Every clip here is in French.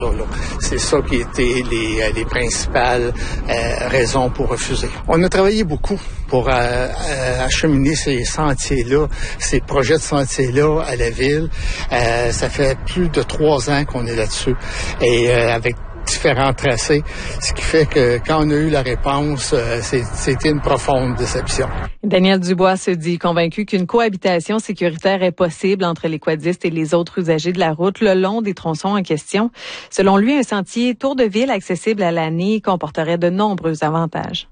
C'est ça qui étaient les principales raisons pour refuser. On a travaillé beaucoup pour acheminer ces sentiers-là, ces projets de sentiers-là à la ville. Ça fait plus de 3 ans qu'on est là-dessus. Et avec différents tracés, ce qui fait que quand on a eu la réponse, c'était une profonde déception. Daniel Dubois se dit convaincu qu'une cohabitation sécuritaire est possible entre les quadistes et les autres usagers de la route le long des tronçons en question. Selon lui, un sentier tour de ville accessible à l'année comporterait de nombreux avantages.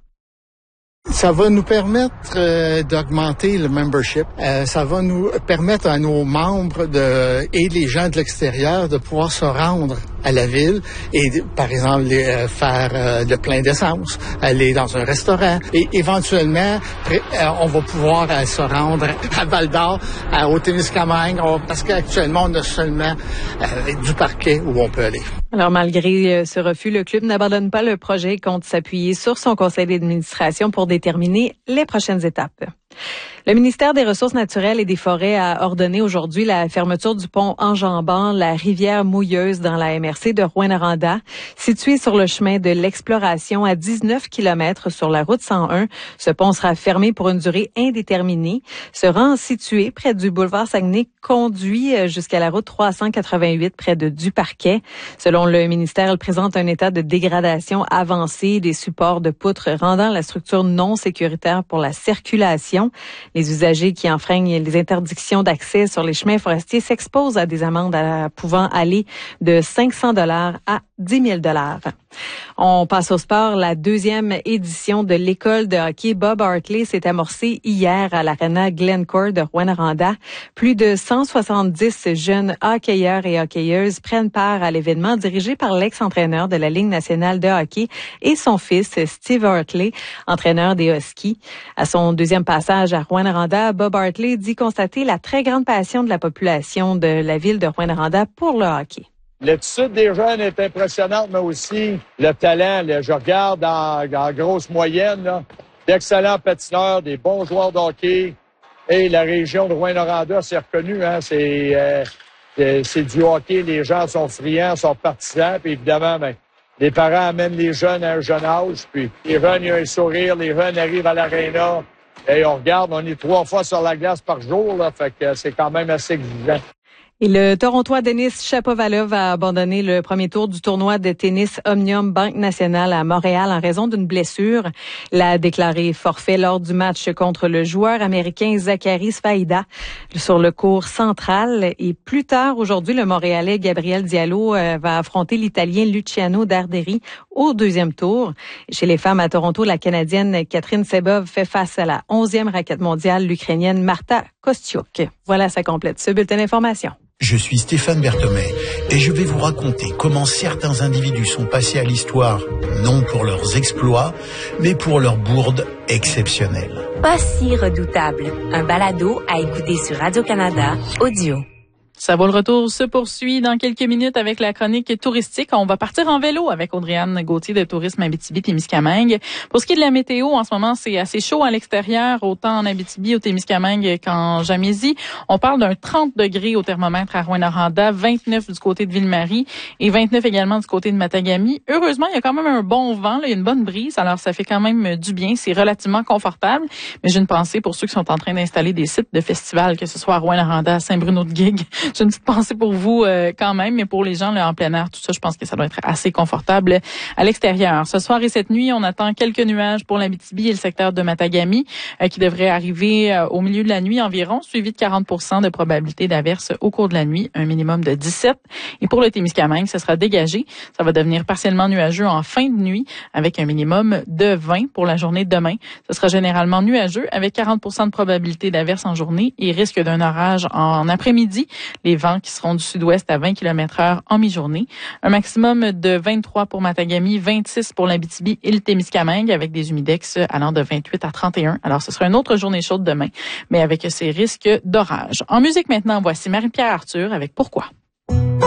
Ça va nous permettre d'augmenter le membership. Ça va nous permettre à nos membres et les gens de l'extérieur de pouvoir se rendre à la ville et, par exemple, faire le plein d'essence, aller dans un restaurant et éventuellement, on va pouvoir se rendre à Val-d'Or, au Témiscamingue, parce qu'actuellement, on a seulement du parquet où on peut aller. Alors, malgré ce refus, le club n'abandonne pas le projet et compte s'appuyer sur son conseil d'administration pour déterminer les prochaines étapes. Le ministère des Ressources naturelles et des Forêts a ordonné aujourd'hui la fermeture du pont enjambant la rivière Mouilleuse dans la MRC de Rouyn-Noranda, situé sur le chemin de l'exploration à 19 km sur la route 101. Ce pont sera fermé pour une durée indéterminée. Ce rang situé près du boulevard Saguenay conduit jusqu'à la route 388 près de Duparquet. Selon le ministère, elle présente un état de dégradation avancé des supports de poutres rendant la structure non sécuritaire pour la circulation. Les usagers qui enfreignent les interdictions d'accès sur les chemins forestiers s'exposent à des amendes pouvant aller de 500 $ à 10 000 $. On passe au sport. La 2e édition de l'école de hockey Bob Hartley s'est amorcée hier à l'Arena Glencore de Rouyn-Noranda. Plus de 170 jeunes hockeyeurs et hockeyeuses prennent part à l'événement dirigé par l'ex-entraîneur de la Ligue nationale de hockey et son fils Steve Hartley, entraîneur des Huskies. À son 2e passage à Rouyn-Noranda, Bob Hartley dit constater la très grande passion de la population de la ville de Rouyn-Noranda pour le hockey. L'attitude des jeunes est impressionnante, mais aussi le talent. Là, je regarde en grosse moyenne, là, d'excellents patineurs, des bons joueurs de hockey. Et la région de Rouyn-Noranda, c'est reconnu, hein, c'est du hockey. Les gens sont friands, sont partisans. Puis évidemment, les parents amènent les jeunes à un jeune âge. Puis les jeunes, il y a un sourire, les jeunes arrivent à l'aréna. Et on regarde, on est 3 fois sur la glace par jour, là, fait que c'est quand même assez exigeant. Et le Torontois Denis Shapovalov a abandonné le premier tour du tournoi de tennis Omnium Banque Nationale à Montréal en raison d'une blessure. Il a déclaré forfait lors du match contre le joueur américain Zachary Sfaïda sur le court central. Et plus tard aujourd'hui, le Montréalais Gabriel Diallo va affronter l'Italien Luciano Darderi au 2e tour. Chez les femmes à Toronto, la Canadienne Catherine Sebov fait face à la 11e raquette mondiale, l'Ukrainienne Marta Kostyuk. Voilà, ça complète ce bulletin d'information. Je suis Stéphane Berthomé et je vais vous raconter comment certains individus sont passés à l'histoire, non pour leurs exploits, mais pour leurs bourdes exceptionnelles. Pas si redoutable. Un balado à écouter sur Radio-Canada Audio. Ça vaut le retour se poursuit dans quelques minutes avec la chronique touristique. On va partir en vélo avec Audrey-Anne Gauthier de Tourisme Abitibi-Témiscamingue. Pour ce qui est de la météo, en ce moment, c'est assez chaud à l'extérieur, autant en Abitibi, au Témiscamingue qu'en Jamaisie. On parle d'un 30 degrés au thermomètre à Rouyn-Noranda, 29 du côté de Ville-Marie et 29 également du côté de Matagami. Heureusement, il y a quand même un bon vent, là, il y a une bonne brise, alors ça fait quand même du bien. C'est relativement confortable, mais j'ai une pensée pour ceux qui sont en train d'installer des sites de festivals, que ce soit à Rouyn-Noranda, à Saint-Bruno-de-Guigue. J'ai une petite pensée pour vous quand même, mais pour les gens là, en plein air, tout ça, je pense que ça doit être assez confortable à l'extérieur. Ce soir et cette nuit, on attend quelques nuages pour l'Abitibi et le secteur de Matagami qui devraient arriver au milieu de la nuit environ, suivi de 40% de probabilité d'averse au cours de la nuit, un minimum de 17. Et pour le Témiscamingue, ce sera dégagé. Ça va devenir partiellement nuageux en fin de nuit avec un minimum de 20 pour la journée de demain. Ce sera généralement nuageux avec 40% de probabilité d'averse en journée et risque d'un orage en après-midi. Les vents qui seront du sud-ouest à 20 km/h en mi-journée. Un maximum de 23 pour Matagami, 26 pour l'Abitibi et le Témiscamingue avec des humidex allant de 28 à 31. Alors, ce sera une autre journée chaude demain, mais avec ces risques d'orage. En musique maintenant, voici Marie-Pierre Arthur avec Pourquoi.